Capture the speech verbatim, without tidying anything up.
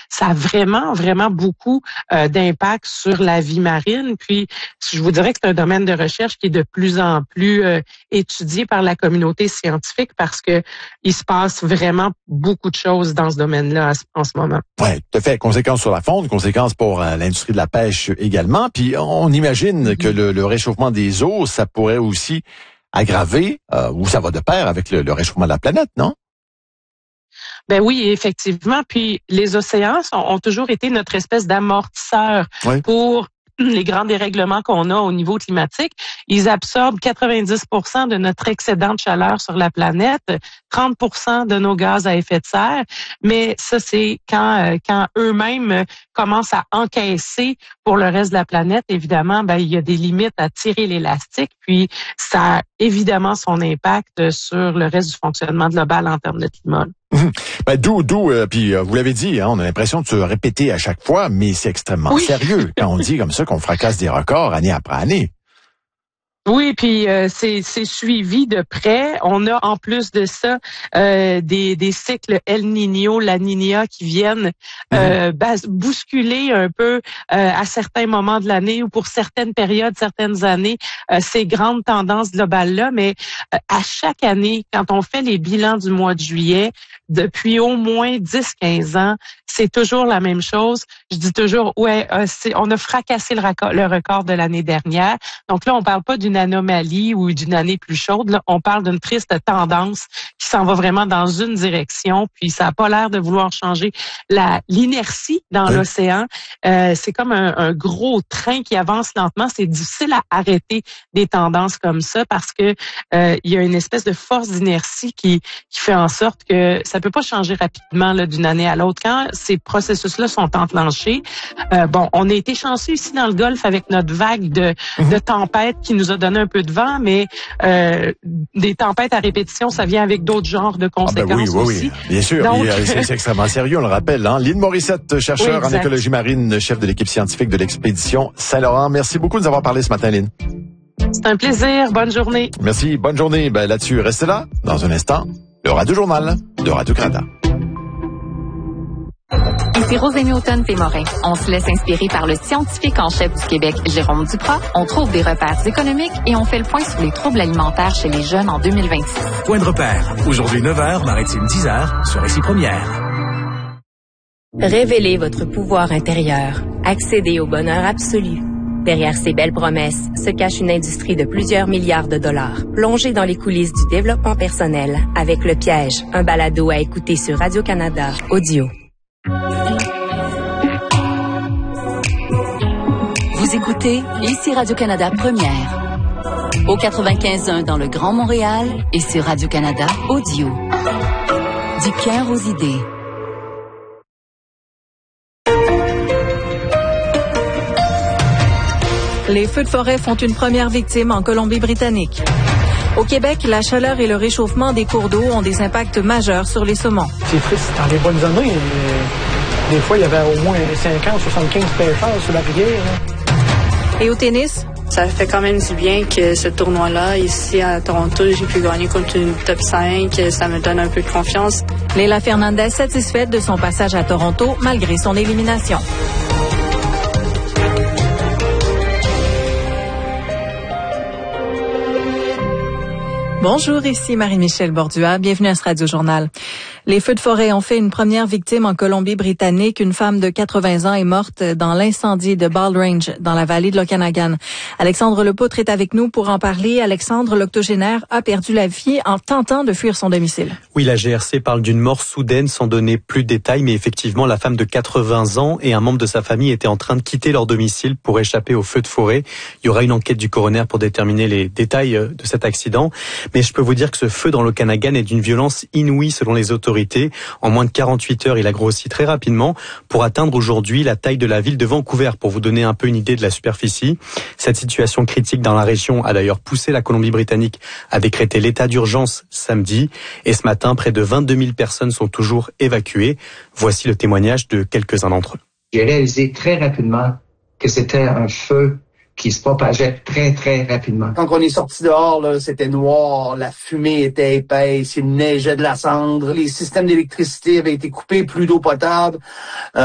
ça a vraiment, vraiment beaucoup euh, d'impact sur la vie marine. Puis, je vous dirais que c'est un domaine de recherche qui est de plus en plus euh, étudié par la communauté scientifique parce que il se passe vraiment beaucoup de choses dans ce domaine-là en ce moment. Oui, tout à fait. Conséquences sur la faune, conséquences pour euh, l'industrie de la pêche également. Puis, on imagine mm-hmm. que le, le réchauffement des eaux, ça pourrait aussi aggraver, euh, ou ça va de pair avec le, le réchauffement de la planète, non? Ben oui, effectivement. Puis les océans sont, ont toujours été notre espèce d'amortisseur oui. pour les grands dérèglements qu'on a au niveau climatique. Ils absorbent quatre-vingt-dix pour cent de notre excédent de chaleur sur la planète, trente pour cent de nos gaz à effet de serre. Mais ça, c'est quand quand eux-mêmes commencent à encaisser pour le reste de la planète. Évidemment, ben il y a des limites à tirer l'élastique. Puis ça a évidemment son impact sur le reste du fonctionnement global en termes de climat. Mmh. Ben, d'où, d'où, euh, puis euh, vous l'avez dit, hein, on a l'impression de se répéter à chaque fois, mais c'est extrêmement oui. sérieux quand on dit comme ça qu'on fracasse des records année après année. Oui, puis euh, c'est c'est suivi de près. On a en plus de ça euh, des des cycles El Niño, La Niña qui viennent euh, bas- bousculer un peu euh, à certains moments de l'année ou pour certaines périodes, certaines années euh, ces grandes tendances globales là. Mais euh, à chaque année, quand on fait les bilans du mois de juillet, depuis au moins dix à quinze ans, c'est toujours la même chose. Je dis toujours, ouais, euh, c'est, on a fracassé le record, le record de l'année dernière. Donc là, on parle pas d'une anomalie ou d'une année plus chaude. Là, on parle d'une triste tendance qui s'en va vraiment dans une direction. Puis ça a pas l'air de vouloir changer. La l'inertie dans oui. l'océan, euh, c'est comme un, un gros train qui avance lentement. C'est difficile à arrêter des tendances comme ça parce que euh, il y a une espèce de force d'inertie qui qui fait en sorte que ça peut pas changer rapidement là, d'une année à l'autre. Quand ces processus-là sont enclenchés, euh, bon, on a été chanceux ici dans le Golfe avec notre vague de, mm-hmm. de tempêtes qui nous a donné un peu de vent, mais euh, des tempêtes à répétition, ça vient avec d'autres genres de conséquences ah ben oui, oui, aussi. Oui, bien sûr. Donc, c'est, c'est extrêmement sérieux, on le rappelle. Hein? Lynn Morissette, chercheur oui, en écologie marine, chef de l'équipe scientifique de l'expédition Saint-Laurent. Merci beaucoup de nous avoir parlé ce matin, Lynn. C'est un plaisir. Bonne journée. Merci. Bonne journée. Ben, là-dessus, restez là. Dans un instant, le Radio Journal de Radio-Canada. Ici Rosémie Automne-Pémorin. On se laisse inspirer par le scientifique en chef du Québec, Jérôme Duprat. On trouve des repères économiques et on fait le point sur les troubles alimentaires chez les jeunes en deux mille vingt-six. Point de repère. Aujourd'hui neuf heures, Maritime dix heures, sur Ici Première. Révélez votre pouvoir intérieur. Accédez au bonheur absolu. Derrière ces belles promesses se cache une industrie de plusieurs milliards de dollars. Plongez dans les coulisses du développement personnel avec Le Piège, un balado à écouter sur Radio-Canada Audio. Vous écoutez Ici Radio-Canada Première. Au quatre-vingt-quinze point un dans le Grand Montréal et sur Radio-Canada Audio. Du cœur aux idées. Les feux de forêt font une première victime en Colombie-Britannique. Au Québec, la chaleur et le réchauffement des cours d'eau ont des impacts majeurs sur les saumons. C'est triste. Dans les bonnes années, euh, des fois, il y avait au moins cinquante, soixante-quinze pêcheurs sur la rivière. Hein. Et au tennis? Ça fait quand même du bien que ce tournoi-là, ici à Toronto, j'ai pu gagner contre une top cinq. Ça me donne un peu de confiance. Leila Fernandez satisfaite de son passage à Toronto malgré son élimination. Bonjour, ici Marie-Michel Bordua. Bienvenue à ce Radio Journal. Les feux de forêt ont fait une première victime en Colombie-Britannique. Une femme de quatre-vingts ans est morte dans l'incendie de Bald Range, dans la vallée de l'Okanagan. Alexandre Lepoutre est avec nous pour en parler. Alexandre, l'octogénaire, a perdu la vie en tentant de fuir son domicile. Oui, la G R C parle d'une mort soudaine sans donner plus de détails, mais effectivement, la femme de quatre-vingts ans et un membre de sa famille étaient en train de quitter leur domicile pour échapper au feu de forêt. Il y aura une enquête du coroner pour déterminer les détails de cet accident. Mais je peux vous dire que ce feu dans l'Okanagan est d'une violence inouïe selon les autorités. En moins de quarante-huit heures, il a grossi très rapidement pour atteindre aujourd'hui la taille de la ville de Vancouver, pour vous donner un peu une idée de la superficie. Cette situation critique dans la région a d'ailleurs poussé la Colombie-Britannique à décréter l'état d'urgence samedi. Et ce matin, près de vingt-deux mille personnes sont toujours évacuées. Voici le témoignage de quelques-uns d'entre eux. J'ai réalisé très rapidement que c'était un feu qui se propageait très, très rapidement. Quand on est sorti dehors, là, c'était noir, la fumée était épaisse, il neigeait de la cendre, les systèmes d'électricité avaient été coupés, plus d'eau potable. Euh,